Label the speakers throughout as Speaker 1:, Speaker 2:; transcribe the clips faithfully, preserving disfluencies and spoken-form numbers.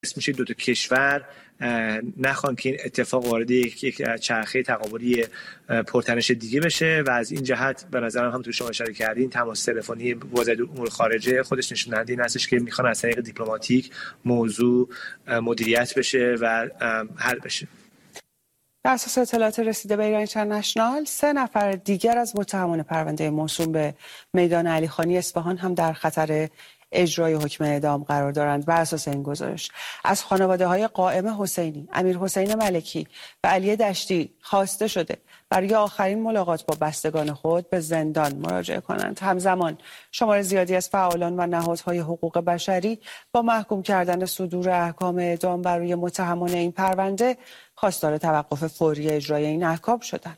Speaker 1: میشه دو تا کشور نخوان که این اتفاق وارد یک چرخه تقابلی پرتنش دیگه بشه و از این جهت به نظرم هم تو شما اشاره کردین تماس تلفنی وزیر امور خارجه خودش نشون دهنده این هستش که میخوان از طریق دیپلماتیک موضوع مدیریت بشه و حل بشه.
Speaker 2: بر اساس اطلاعات رسیده به ایران اینترنشنال، سه نفر دیگر از متهمان پرونده موسوم به میدان علیخانی اصفهان هم در خطر اجرای حکم اعدام قرار دارند. بر اساس این گزارش از خانواده‌های قائم حسینی، امیر حسین ملکی و علی دشتی خواسته شده برای آخرین ملاقات با بستگان خود به زندان مراجعه کنند. همزمان شمار زیادی از فعالان و نهادهای حقوق بشری با محکوم کردن صدور احکام اعدام بر روی متهمان این پرونده خواستار توقف فوری اجرای این احکام شدند.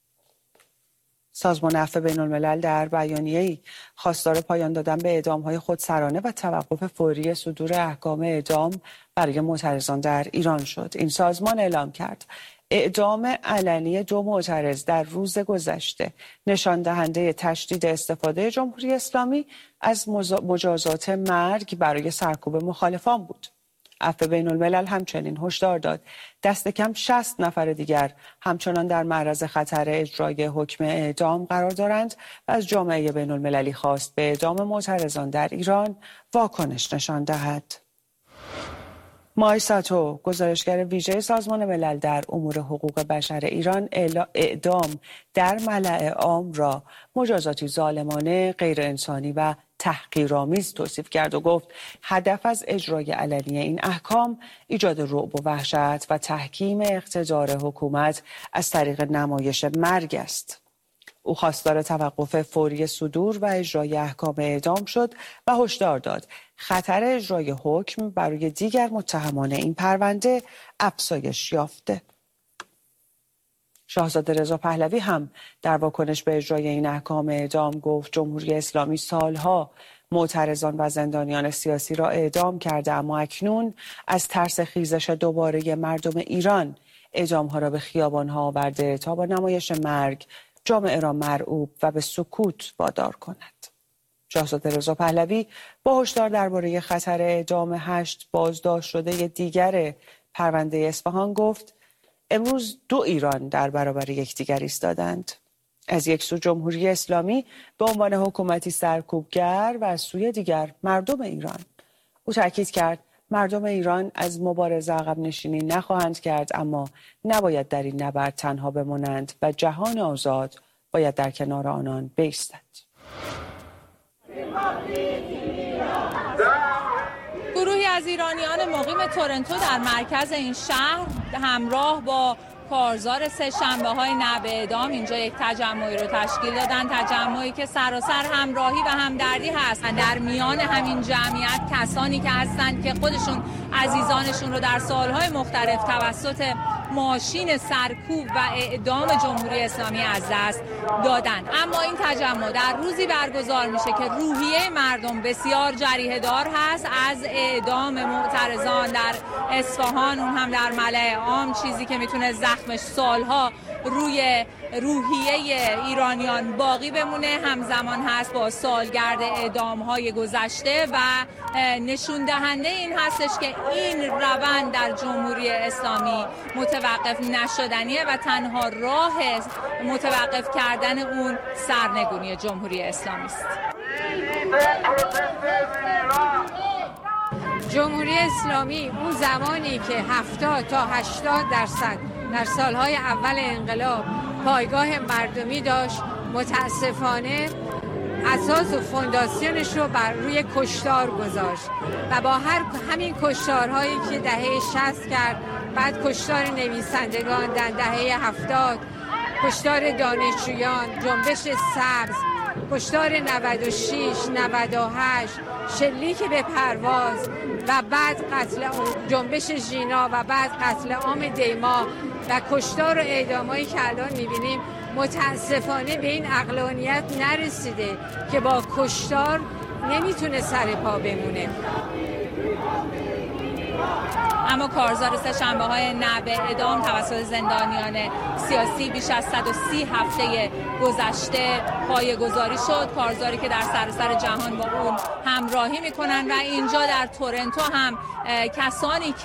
Speaker 2: سازمان عفو بین‌الملل در بیانیه‌ای خواستار پایان دادن به اعدام‌های خودسرانه و توقف فوری صدور احکام اعدام برای معترضان در ایران شد. این سازمان اعلام کرد اعدام علنی دو معترض در روز گذشته نشان دهنده تشدید استفاده جمهوری اسلامی از مجازات مرگ برای سرکوب مخالفان بود. عفو بین‌الملل همچنین هشدار داد دست کم شصت نفر دیگر همچنان در معرض خطر اجرای حکم اعدام قرار دارند و از جامعه بین‌المللی خواست به اعدام معترضان در ایران واکنش نشان دهد. مای ساتو، گزارشگر ویژه سازمان ملل در امور حقوق بشر ایران، اعدام در ملأ عام را مجازاتی ظالمانه، غیر انسانی و تحقیرآمیز توصیف کرد و گفت هدف از اجرای علنی این احکام ایجاد رعب و وحشت و تحکیم اقتدار حکومت از طریق نمایش مرگ است. او خواستار توقف فوری صدور و اجرای احکام اعدام شد و هشدار داد خطر اجرای حکم برای دیگر متهمان این پرونده افزایش یافته. شاهزاده رضا پهلوی هم در واکنش به اجرای این احکام اعدام گفت جمهوری اسلامی سالها معترضان و زندانیان سیاسی را اعدام کرده، اما اکنون از ترس خیزش دوباره مردم ایران اعدامها را به خیابانها آورده تا با نمایش مرگ جامعه را مرعوب و به سکوت وادار کند. شاهزاده رضا پهلوی با هشدار درباره خطر اعدام هشت بازداشت شده دیگر پرونده اصفهان گفت امروز دو ایران در برابر یکدیگر ایستادند. از یک سو جمهوری اسلامی به عنوان حکومتی سرکوبگر و از سوی دیگر مردم ایران. او تاکید کرد مردم ایران از مبارزه عقب نشینی نخواهند کرد، اما نباید در این نبرد تنها بمانند و جهان آزاد باید در کنار آنان بایستد.
Speaker 3: گروهی از ایرانیان مقیم تورنتو در مرکز این شهر همراه با کارزار سه شنبه های نه به اعدام اینجا یک تجمعی رو تشکیل دادن، تجمعی که سراسر همراهی و همدردی هستند. در میان همین جمعیت کسانی که هستند که خودشون عزیزانشون رو در سالهای مختلف توسط ماشین سرکوب و اعدام جمهوری اسلامی از دست دادن. اما این تجمع در روزی برگزار میشه که روحیه مردم بسیار جریحه دار هست از اعدام معترضان در اصفهان، اون هم در ملأ عام، چیزی که میتونه زخمش سالها روی روحیه ایرانیان باقی بمونه. همزمان هست با سالگرد اعدام‌های گذشته و نشون دهنده این هستش که این روند در جمهوری اسلامی متوقف نشدنیه و تنها راه متوقف کردن اون سرنگونی جمهوری اسلامی است.
Speaker 4: جمهوری اسلامی اون زمانی که هفتاد تا هشتاد درصد در سالهای اول انقلاب پایگاه مردمی داشت، متاسفانه اساس و فونداسیونش رو بر روی کشتار گذاشت و با هر همین کشتارهایی که دهه شصت کرد، بعد کشتار نویسندگان در دهه هفتاد، کشتار دانشجویان، جنبش سبز، کشتار نود و شش، نود و هشت، شلیک به پرواز و بعد قتل جنبش ژینا و بعد قتل عام دیما و کشتار و اعدامایی که الان می‌بینیم، متاسفانه به این عقلانیت نرسیده که با کشتار نمیتونه سر پا بمونه.
Speaker 3: اما کارزار سه‌شنبه های نه به اعدام توسط زندانیان سیاسی بیش از صد و سی هفته گذشته پایه‌گذاری شد. کارزاری که در سراسر جهان با اون همراهی میکنن و اینجا در تورنتو هم کسانی که